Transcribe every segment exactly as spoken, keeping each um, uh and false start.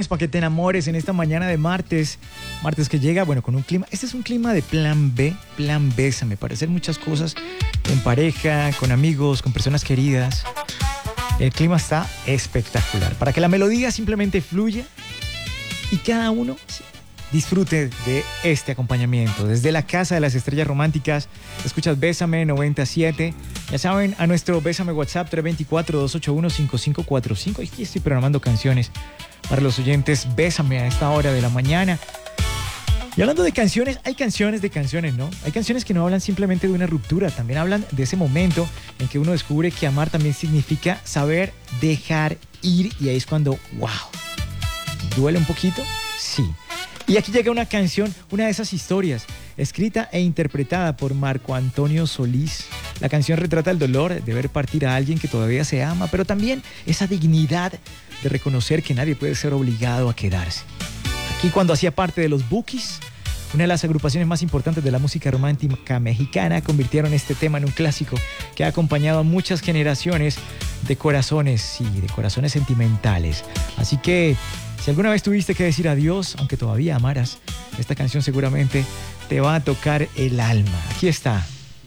Canciones para que te enamores en esta mañana de martes. Martes que llega, bueno, con un clima. Este es un clima de plan B, plan Bésame, para hacer muchas cosas en pareja, con amigos, con personas queridas. El clima está espectacular. Para que la melodía simplemente fluya y cada uno disfrute de este acompañamiento. Desde la Casa de las Estrellas Románticas, escuchas Bésame noventa y siete. Ya saben, a nuestro Bésame WhatsApp tres dos cuatro, dos ocho uno, cinco cinco cuatro cinco. Aquí estoy programando canciones para los oyentes. Bésame a esta hora de la mañana. Y hablando de canciones, hay canciones de canciones, ¿no? Hay canciones que no hablan simplemente de una ruptura, también hablan de ese momento en que uno descubre que amar también significa saber dejar ir. Y ahí es cuando, wow, ¿duele un poquito? Sí. Y aquí llega una canción, una de esas historias, escrita e interpretada por Marco Antonio Solís. La canción retrata el dolor de ver partir a alguien que todavía se ama, pero también esa dignidad de reconocer que nadie puede ser obligado a quedarse. Aquí, cuando hacía parte de los Bukis, una de las agrupaciones más importantes de la música romántica mexicana, convirtieron este tema en un clásico que ha acompañado a muchas generaciones de corazones y de corazones sentimentales. Así que, si alguna vez tuviste que decir adiós, aunque todavía amaras, esta canción seguramente te va a tocar el alma. Aquí está.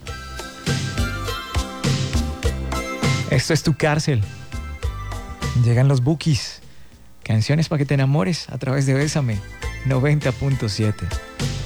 Esto es Tu Cárcel. Llegan los Bukis. Canciones para que te enamores a través de Bésame noventa punto siete.